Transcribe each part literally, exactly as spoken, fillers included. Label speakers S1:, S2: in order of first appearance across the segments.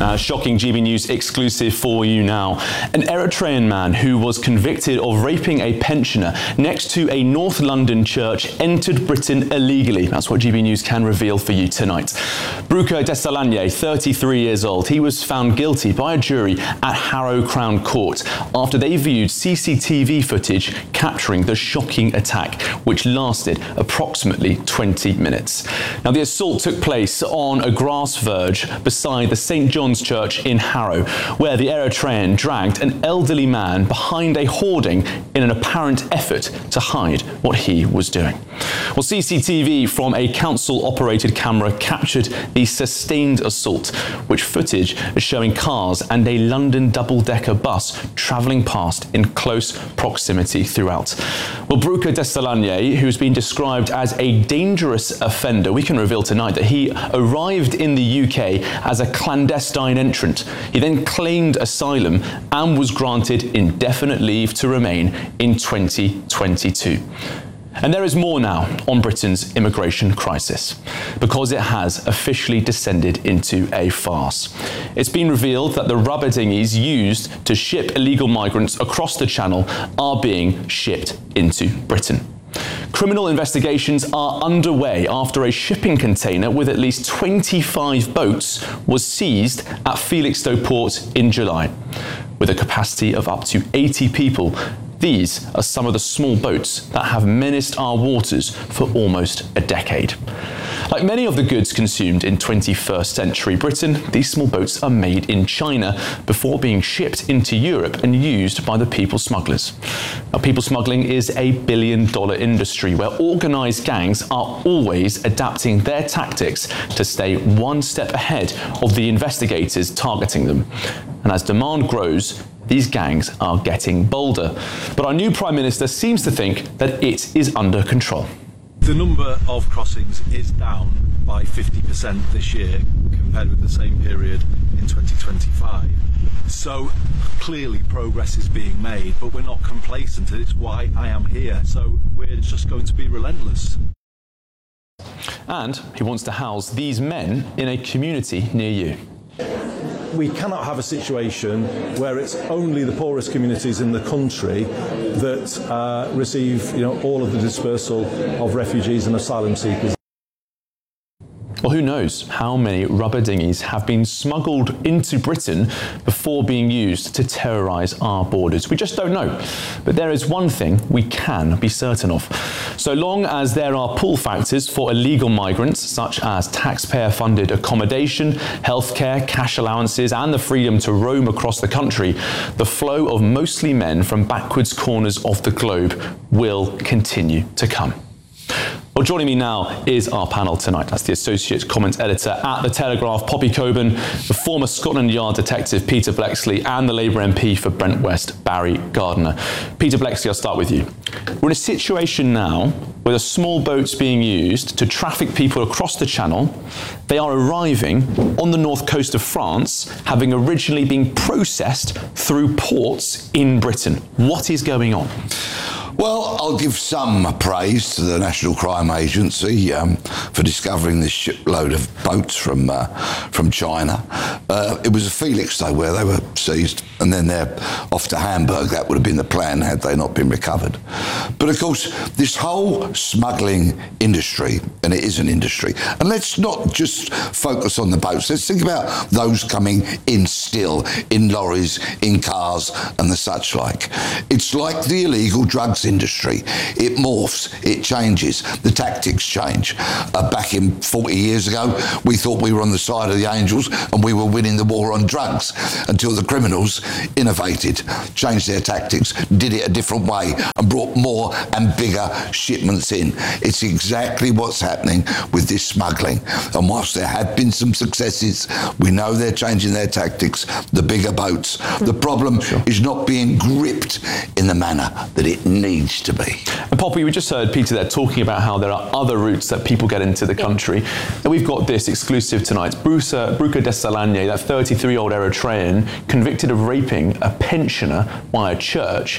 S1: Uh, shocking G B News exclusive for you now. An Eritrean man who was convicted of raping a pensioner next to a North London church entered Britain illegally. That's what G B News can reveal for you tonight. Bruka Desalegn, thirty-three years old, he was found guilty by a jury at Harrow Crown Court after they viewed C C T V footage capturing the shocking attack, which lasted approximately twenty minutes. Now, the assault took place on a grass verge beside the Saint John's Church in Harrow, where the Eritrean dragged an elderly man behind a hoarding in an apparent effort to hide what he was doing. Well, C C T V from a council-operated camera captured the sustained assault, which footage is showing cars and a London double-decker bus travelling past in close proximity throughout. Well, Bruka Desalegn, who's been described as a dangerous offender, we can reveal tonight that he arrived in the U K as a clandestine entrant. He then claimed asylum and was granted indefinite leave to remain in twenty twenty-two. And there is more now on Britain's immigration crisis, because it has officially descended into a farce. It's been revealed that the rubber dinghies used to ship illegal migrants across the Channel are being shipped into Britain. Criminal investigations are underway after a shipping container with at least twenty-five boats was seized at Felixstowe Port in July. With a capacity of up to eighty people, these are some of the small boats that have menaced our waters for almost a decade. Like many of the goods consumed in twenty-first century Britain, these small boats are made in China before being shipped into Europe and used by the people smugglers. Now, people smuggling is a billion dollar industry where organised gangs are always adapting their tactics to stay one step ahead of the investigators targeting them. And as demand grows, these gangs are getting bolder. But our new Prime Minister seems to think that it is under control.
S2: The number of crossings is down by fifty percent this year compared with the same period in twenty twenty-five. So clearly progress is being made, but we're not complacent, and it's why I am here. So we're just going to be relentless.
S1: And he wants to house these men in a community near you.
S3: We cannot have a situation where it's only the poorest communities in the country that uh, receive, you know, all of the dispersal of refugees and asylum seekers.
S1: Well, who knows how many rubber dinghies have been smuggled into Britain before being used to terrorise our borders. We just don't know. But there is one thing we can be certain of. So long as there are pull factors for illegal migrants, such as taxpayer-funded accommodation, healthcare, cash allowances, and the freedom to roam across the country, the flow of mostly men from backwards corners of the globe will continue to come. Well, joining me now is our panel tonight. That's the Associate Comment Editor at The Telegraph, Poppy Coburn, the former Scotland Yard detective, Peter Bleksley, and the Labour M P for Brent West, Barry Gardiner. Peter Bleksley, I'll start with you. We're in a situation now where the small boats being used to traffic people across the Channel, they are arriving on the north coast of France, having originally been processed through ports in Britain. What is going on?
S4: Well, I'll give some praise to the National Crime Agency um, for discovering this shipload of boats from uh, from China. Uh, it was a Felixstowe where they were seized, and then they're off to Hamburg. That would have been the plan had they not been recovered. But of course, this whole smuggling industry, and it is an industry, and let's not just focus on the boats. Let's think about those coming in still, in lorries, in cars, and the such like. It's like the illegal drugs industry. It morphs, it changes, the tactics change. Uh, back in forty years ago, we thought we were on the side of the angels and we were winning the war on drugs until the criminals innovated, changed their tactics, did it a different way and brought more and bigger shipments in. It's exactly what's happening with this smuggling. And whilst there have been some successes, we know they're changing their tactics, the bigger boats. The problem sure. is not being gripped in the manner that it needs to be.
S1: And Poppy, we just heard Peter there talking about how there are other routes that people get into the country. And we've got this exclusive tonight. Bruce, uh, Bruka Desalegn, that thirty-three-year-old Eritrean, convicted of raping a pensioner by a church,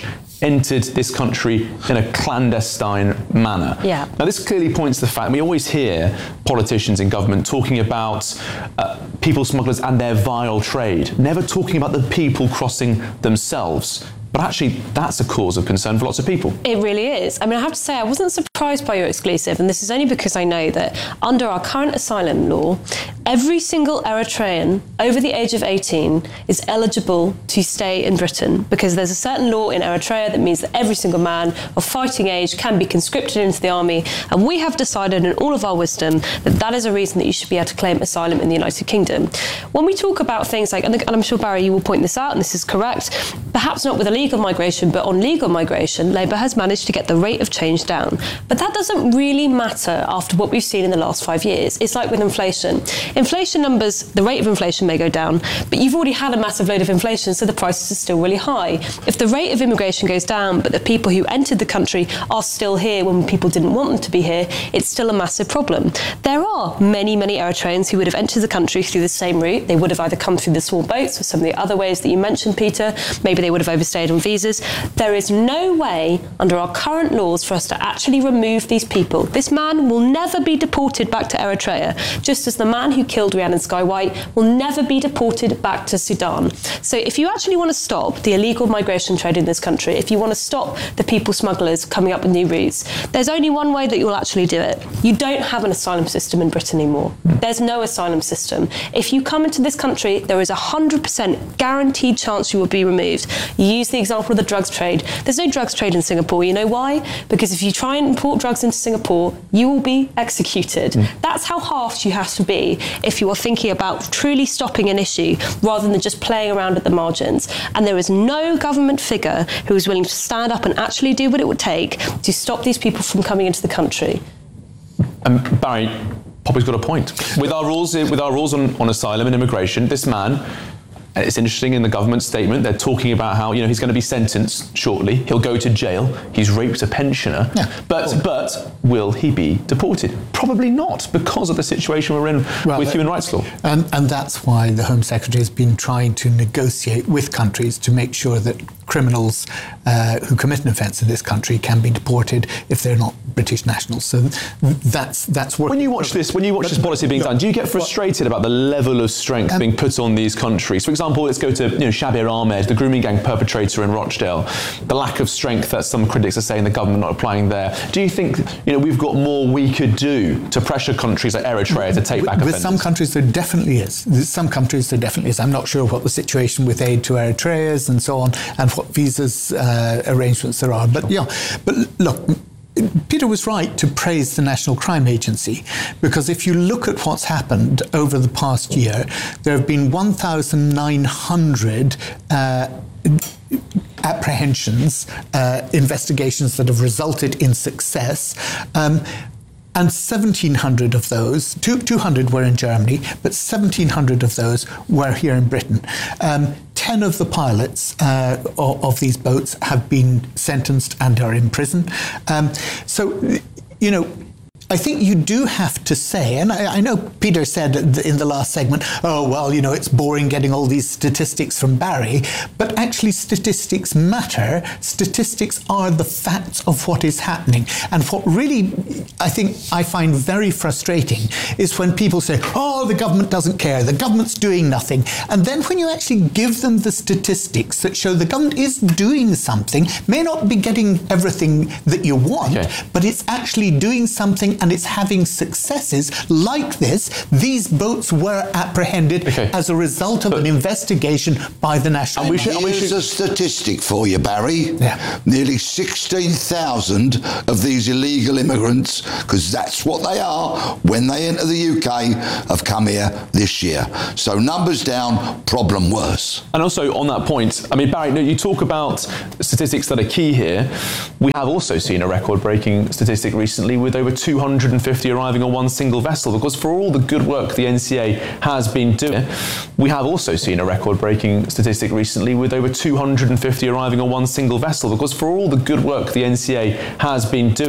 S1: entered this country in a clandestine manner.
S5: Yeah.
S1: Now, this clearly points to the fact we always hear politicians in government talking about uh, people smugglers and their vile trade, never talking about the people crossing themselves. But actually, that's a cause of concern for lots of people.
S5: It really is. I mean, I have to say, I wasn't surprised by your exclusive, and this is only because I know that under our current asylum law, every single Eritrean over the age of eighteen is eligible to stay in Britain, because there's a certain law in Eritrea that means that every single man of fighting age can be conscripted into the army, and we have decided in all of our wisdom that that is a reason that you should be able to claim asylum in the United Kingdom. When we talk about things like, and I'm sure, Barry, you will point this out, and this is correct, perhaps not with illegal migration, but on legal migration, Labour has managed to get the rate of change down. But that doesn't really matter after what we've seen in the last five years. It's like with inflation. Inflation numbers, the rate of inflation may go down, but you've already had a massive load of inflation, so the prices are still really high. If the rate of immigration goes down, but the people who entered the country are still here when people didn't want them to be here, it's still a massive problem. There are many, many Eritreans who would have entered the country through the same route. They would have either come through the small boats or some of the other ways that you mentioned, Peter. Maybe they would have overstayed on visas. There is no way under our current laws for us to actually remove these people. This man will never be deported back to Eritrea, just as the man who killed Rhiannon Skye-White will never be deported back to Sudan. So if you actually want to stop the illegal migration trade in this country, if you want to stop the people smugglers coming up with new routes, there's only one way that you'll actually do it. You don't have an asylum system in Britain anymore. There's no asylum system. If you come into this country, there is a one hundred percent guaranteed chance you will be removed. You use the example of the drugs trade. There's no drugs trade in Singapore. You know why? Because if you try and import drugs into Singapore, you will be executed. Mm. That's how harsh you have to be if you are thinking about truly stopping an issue rather than just playing around at the margins. And there is no government figure who is willing to stand up and actually do what it would take to stop these people from coming into the country.
S1: Um, Barry, Poppy's got a point. With our rules, with our rules on, on asylum and immigration, this man, it's interesting in the government statement, they're talking about how, you know, he's going to be sentenced shortly. He'll go to jail. He's raped a pensioner. Yeah, but cool. but will he be deported? Probably not, because of the situation we're in well, with human rights law.
S6: And, and that's why the Home Secretary has been trying to negotiate with countries to make sure that criminals uh, who commit an offence in this country can be deported if they're not British nationals. So that's that's what.
S1: When you watch this, when you watch this policy being done, do you get frustrated about the level of strength um, being put on these countries? For example, let's go to you know Shabir Ahmed, the grooming gang perpetrator in Rochdale. The lack of strength that some critics are saying the government not applying there. Do you think you know we've got more we could do to pressure countries like Eritrea to take back offenders?
S6: With some countries, there definitely is. With some countries, there definitely is. I'm not sure what the situation with aid to Eritrea is and so on, and what visas uh, arrangements there are. But yeah, but look, Peter was right to praise the National Crime Agency, because if you look at what's happened over the past year, there have been one thousand nine hundred uh, apprehensions, uh, investigations that have resulted in success. Um, And seventeen hundred of those, two, two hundred were in Germany, but seventeen hundred of those were here in Britain. Um, ten of the pilots uh, of, of these boats have been sentenced and are in prison. Um, so, you know, I think you do have to say, and I, I know Peter said in the last segment, oh, well, you know, it's boring getting all these statistics from Barry, but actually statistics matter. Statistics are the facts of what is happening. And what really, I think, I find very frustrating is when people say, oh, the government doesn't care, the government's doing nothing. And then when you actually give them the statistics that show the government is doing something, may not be getting everything that you want, okay, but it's actually doing something and it's having successes like this. These boats were apprehended okay. as a result of but, an investigation by the National
S4: and we should, and we should, Here's a statistic for you, Barry. Yeah. Nearly sixteen thousand of these illegal immigrants, because that's what they are when they enter the U K, have come here this year. So numbers down, problem worse.
S1: And also on that point, I mean, Barry, you talk about statistics that are key here. We have also seen a record-breaking statistic recently with over two hundred fifty arriving on one single vessel, because for all the good work the N C A has been doing, we have also seen a record-breaking statistic recently with over two hundred fifty arriving on one single vessel, because for all the good work the N C A has been doing,